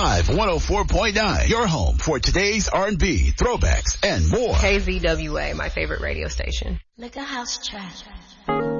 Live 104.9, your home for today's R&B, throwbacks, and more. KZWA, my favorite radio station. Like a house track.